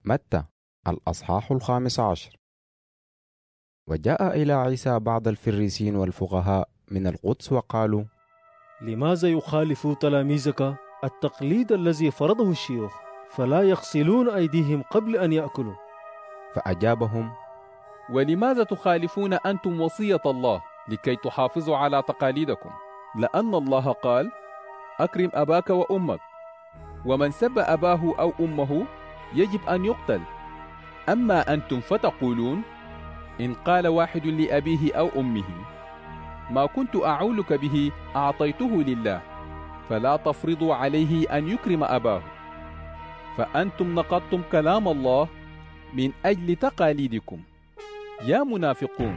متى الأصحاح 15. وجاء إلى عيسى بعض الفريسين والفقهاء من القدس وقالوا: لماذا يخالف تلاميذك التقليد الذي فرضه الشيوخ فلا يغسلون أيديهم قبل أن يأكلوا؟ فأجابهم: ولماذا تخالفون أنتم وصية الله لكي تحافظوا على تقاليدكم؟ لأن الله قال: أكرم أباك وأمك، ومن سب أباه أو أمه يجب أن يقتل. أما أنتم فتقولون: إن قال واحد لأبيه أو أمه: ما كنت أعولك به أعطيته لله، فلا تفرضوا عليه أن يكرم أباه. فأنتم نقضتم كلام الله من أجل تقاليدكم. يا منافقون،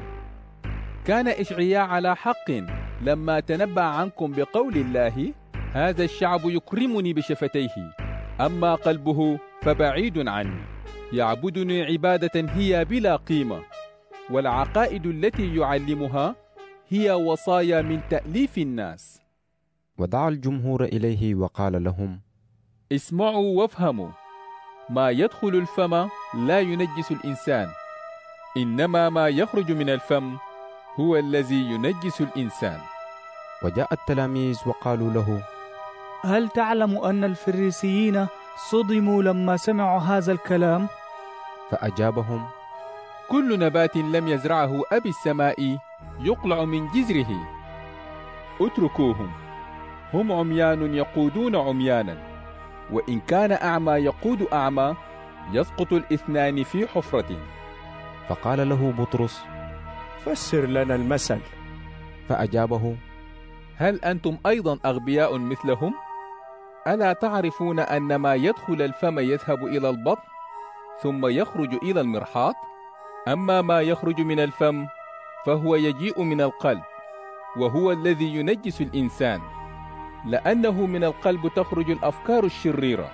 كان إشعياء على حق لما تنبأ عنكم بقول الله: هذا الشعب يكرمني بشفتيه، أما قلبه فبعيد عني، يعبدني عبادة هي بلا قيمة، والعقائد التي يعلمها هي وصايا من تأليف الناس. ودعا الجمهور إليه وقال لهم: اسمعوا وافهموا، ما يدخل الفم لا ينجس الإنسان، إنما ما يخرج من الفم هو الذي ينجس الإنسان. وجاء التلاميذ وقالوا له: هل تعلم أن الفريسيين صدموا لما سمعوا هذا الكلام؟ فأجابهم: كل نبات لم يزرعه أبي السماء يقلع من جذره. اتركوهم، هم عميان يقودون عميانا، وإن كان أعمى يقود أعمى، يسقط الاثنان في حفرة. فقال له بطرس: فسر لنا المثل. فأجابه: هل أنتم أيضا أغبياء مثلهم؟ ألا تعرفون أن ما يدخل الفم يذهب إلى البطن ثم يخرج إلى المرحاض؟ أما ما يخرج من الفم فهو يجيء من القلب، وهو الذي ينجس الإنسان، لأنه من القلب تخرج الأفكار الشريرة: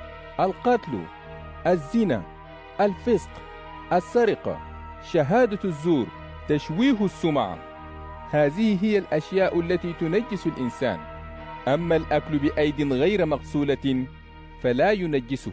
القتل، الزنا، الفسق، السرقة، شهادة الزور، تشويه السمعة. هذه هي الأشياء التي تنجس الإنسان. أما الأكل بأيد غير مغسولة فلا ينجسه.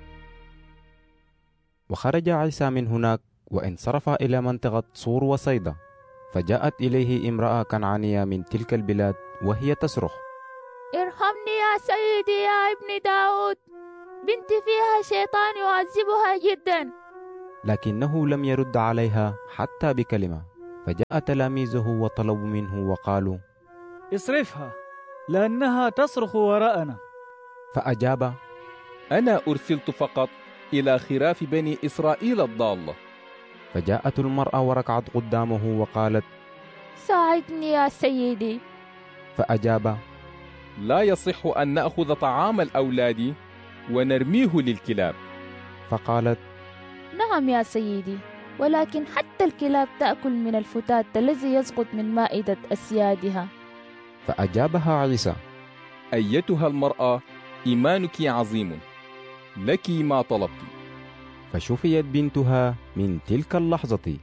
وخرج عيسى من هناك وانصرف إلى منطقة صور وصيدا، فجاءت إليه امرأة كنعانية من تلك البلاد وهي تصرخ: ارحمني يا سيدي يا ابن داود، بنتي فيها شيطان يعذبها جدا. لكنه لم يرد عليها حتى بكلمة. فجاء تلاميذه وطلبوا منه وقالوا: اصرفها لأنها تصرخ وراءنا. فأجاب: أنا أرسلت فقط إلى خراف بني إسرائيل الضالة. فجاءت المرأة وركعت قدامه وقالت: ساعدني يا سيدي. فأجاب: لا يصح أن نأخذ طعام الأولاد ونرميه للكلاب. فقالت: نعم يا سيدي، ولكن حتى الكلاب تأكل من الفتات الذي يسقط من مائدة أسيادها. فأجابها عيسى: أيتها المرأة، إيمانك عظيم، لك ما طلبت. فشفيت بنتها من تلك اللحظة.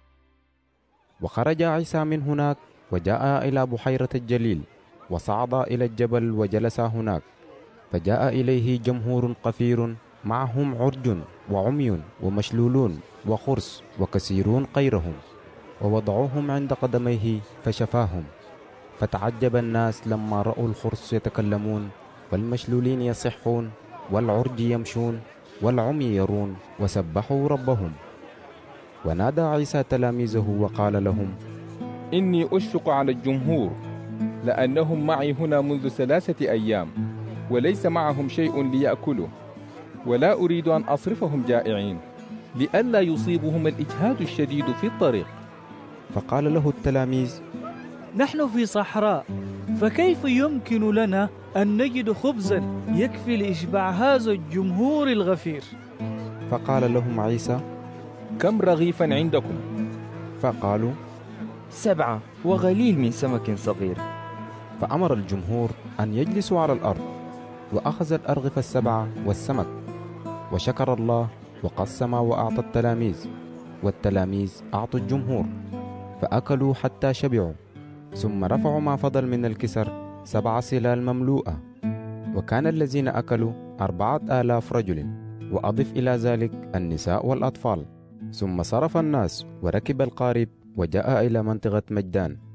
وخرج عيسى من هناك وجاء إلى بحيرة الجليل، وصعد إلى الجبل وجلس هناك. فجاء إليه جمهور كثير، معهم عرج وعمي ومشلولون وخرس وكثيرون غيرهم، ووضعوهم عند قدميه فشفاهم. فتعجب الناس لما رأوا الخرس يتكلمون، والمشلولين يصحون، والعرج يمشون، والعمي يرون، وسبحوا ربهم. ونادى عيسى تلاميذه وقال لهم: إني أشفق على الجمهور، لأنهم معي هنا منذ 3 أيام، وليس معهم شيء ليأكلوا، ولا أريد أن أصرفهم جائعين، لئلا يصيبهم الإجهاد الشديد في الطريق. فقال له التلاميذ: نحن في صحراء، فكيف يمكن لنا أن نجد خبزا يكفي لإشباع هذا الجمهور الغفير؟ فقال لهم عيسى: كم رغيفا عندكم؟ فقالوا: 7 وغليل من سمك صغير. فأمر الجمهور أن يجلسوا على الأرض، وأخذ الأرغفة 7 والسمك، وشكر الله وقسم وأعطى التلاميذ، والتلاميذ أعطوا الجمهور، فأكلوا حتى شبعوا. ثم رفعوا ما فضل من الكسر 7 سلال مملوءة، وكان الذين أكلوا 4000 رجل. وأضف إلى ذلك النساء والأطفال. ثم صرف الناس وركب القارب وجاء إلى منطقة مجدان.